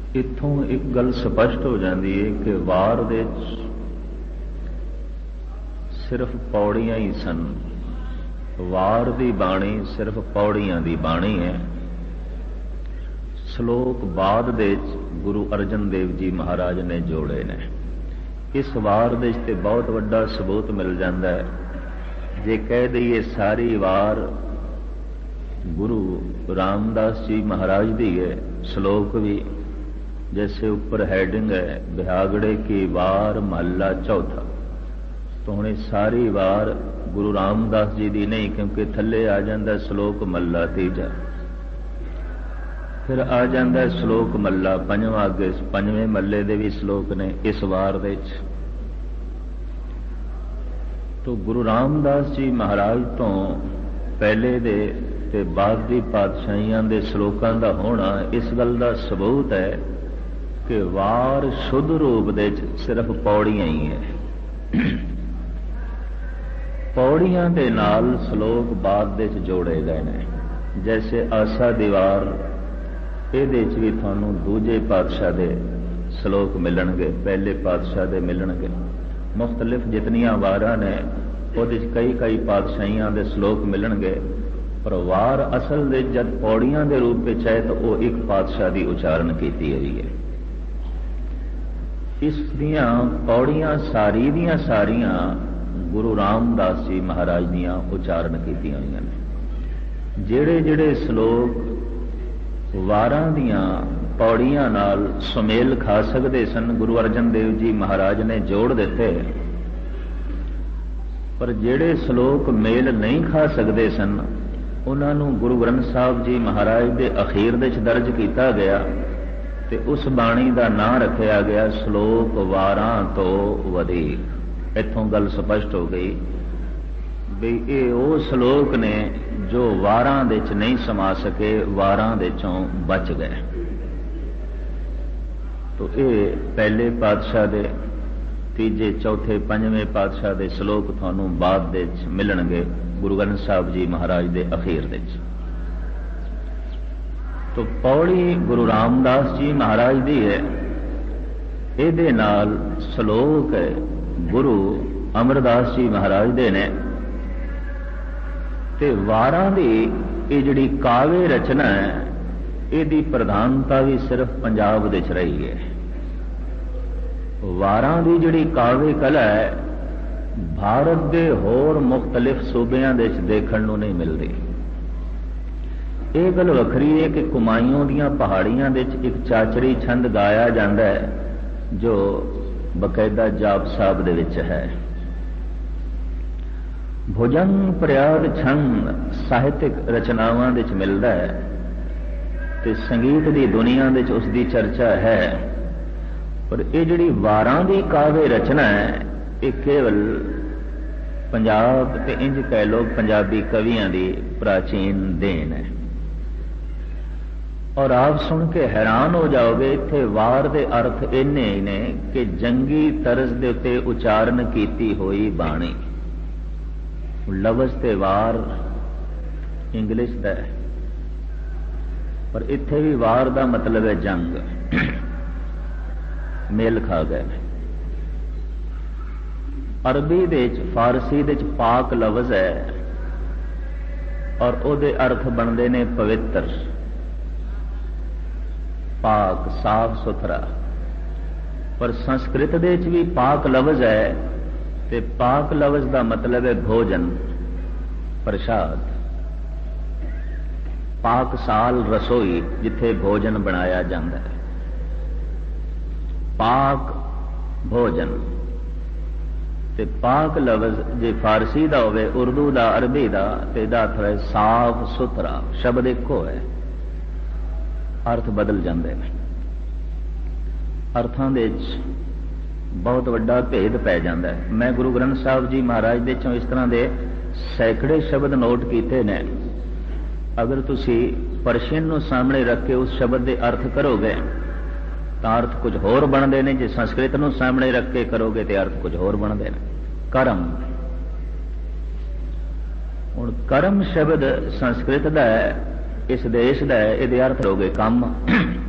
इत्थों एक गल स्पष्ट हो जाती है कि वार दे सिर्फ पौड़ियां ही सन। वार दी बाणी सिर्फ पौड़ियां दी बाणी है। श्लोक बाद दे गुरु अर्जन देव जी महाराज ने जोड़े ने। इस वार दे ते बहुत वड्डा सबूत मिल जाता है। जे कह दईए सारी वार गुरु रामदास जी महाराज दी है, श्लोक भी जैसे ऊपर हैडिंग है बिहागड़े की वार महला चौथा, तो हुणे सारी वार गुरु रामदास जी दी नहीं, क्योंकि थले आ जाता श्लोक महला तीजा, फिर आ जाता श्लोक महला पंजवां, अगे पंजवें महले दे भी श्लोक ने इस वार दे। तो गुरु रामदास जी महाराज तो पहले दे ते बाद दी पातशाहियां दे श्लोकां दा होना इस गल दा सबूत है कि वार शुद्ध रूप दे सिर्फ पौड़ियां ही है। पौड़ियां दे नाल श्लोक बाद दे जोड़े गए ने। जैसे आसा दीवार ਇਹਦੇ ਚ भी थानू दूजे पातशाह दे श्लोक मिलणगे, पहले पातशाह दे मिलणगे। मुख्तलिफ जितनियां वारां ने ਉਹਦੇ ਚ कई कई पातशाहियां दे श्लोक मिलणगे, पर वार असल दे जद पौड़ियां दे रूप विच है तो वो एक पातशाह दी उचारण कीती गई है। इस दियां पौड़ियां सारी दियां सारियां गुरु रामदास जी महाराज दियां उचारण कीतियां होईयां ने। जेड़े जेड़े श्लोक वारां दियां पौड़ियां नाल सुमेल खा सकते सन, गुरु अर्जन देव जी महाराज ने जोड़ दिते, पर जेड़े श्लोक मेल नहीं खा सकते सन उन्होंने गुरु ग्रंथ साहब जी महाराज के अखीर दे दर्ज किया गया, ते उस बाणी का नाम रखा गया श्लोक वारां तो वधीक। इत्थों गल स्पष्ट हो गई भी ये वो श्लोक ने जो वारां दे च नहीं समा सके, वारां दे चों बच गए। तो ये पहले पातशाह दे, तीजे चौथे पंजवें पातशाह दे श्लोक थानू बाद दे मिलणगे गुरु ग्रंथ साहब जी महाराज दे अखीर दे। तो पौड़ी गुरु रामदास जी महाराज दी है, इहदे नाल श्लोक है गुरु अमरदास जी महाराज दे ने। ते वारां दी ये जिहड़ी काव्य रचना है इहदी प्रधानता भी सिर्फ पंजाब दे च रही है। वारां दी जिहड़ी काव्य कला है भारत दे होर मुख्तलिफ सूबियां दे च देखण नूं नहीं मिलदी। ये गल वखरी है कि कुमायूं दीयां पहाड़ियां दे च एक चाचरी छंद गाया जाता है जो बकायदा जाप साहब दे विच है। भुजंग प्रयाग छंद साहित्यिक रचनावां दे च मिलदा है, ते संगीत दी दुनिया दे च उसदी चर्चा है। पर ये जिहड़ी वारां दी काव्य रचना है ये केवल पंजाब ते इंज कह लो पंजाबी कवियां दी प्राचीन देन है। और आप सुन के हैरान हो जाओगे, इत्थे वार दे अर्थ इन्ने ही ने कि जंगी तर्ज दे उत्ते उचारण कीती होई बाणी। लवज ते वार इंग्लिश दा है, पर इत्थे भी वार दा मतलब है जंग। मेल खा गए। अरबी दे फारसी दे पाक लवज है और ओदे अर्थ बनते ने पवित्र, पाक, साफ सुथरा। पर संस्कृत दे भी पाक लवज है, ते पाक लवज का मतलब है भोजन, प्रसाद। पाक साल रसोई जिथे भोजन बनाया जाता है, पाक भोजन। ते पाक लवज जे फारसी का होवे, उर्दू का, अरबी का, तो इहदा अर्थ है साफ सुथरा। शब्द एको है, अर्थ बदल जाते हैं। अर्थां दे बहुत वड्डा भेद पै जाता है। मैं गुरु ग्रंथ साहब जी महाराज दे चों इस तरह के सैकड़े शब्द नोट किए ने। अगर तुसी परशियन नूं सामने रख के उस शब्द के अर्थ करोगे तो अर्थ कुछ होर बनते हैं, जे संस्कृत नूं सामने रख के करोगे तो अर्थ कुछ होर बनते हैं। कर्म, हुण कर्म शब्द संस्कृत का है, इस देश का है, ये अर्थ हो गए काम।